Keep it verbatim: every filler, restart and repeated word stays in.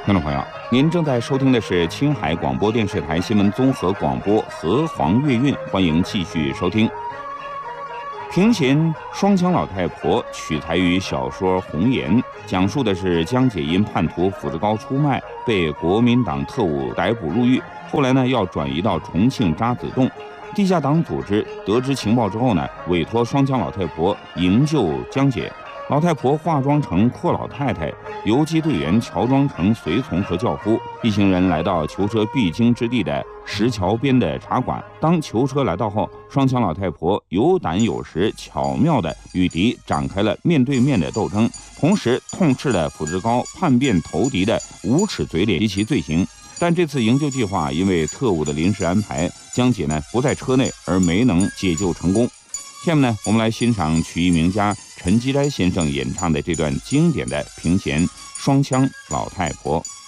听众朋友，您正在收听的是青海广播电视台新闻综合广播河黄粤韵，欢迎继续收听。平贤双枪老太婆取材于小说《红颜》，讲述的是江姐因叛徒斧子高出卖，被国民党特务逮捕入狱，后来呢要转移到重庆渣滓洞。地下党组织得知情报之后呢，委托双枪老太婆营救江姐。老太婆化妆成阔老太太，游击队员乔装成随从和轿夫，一行人来到囚车必经之地的石桥边的茶馆。当囚车来到后，双枪老太婆有胆有识，巧妙地与敌展开了面对面的斗争，同时痛斥了斧子高叛变投敌的无耻嘴脸及其罪行。但这次营救计划因为特务的临时安排，江姐呢不在车内，而没能解救成功。下面呢，我们来欣赏曲艺名家陈基斋先生演唱的这段经典的平弦双枪老太婆。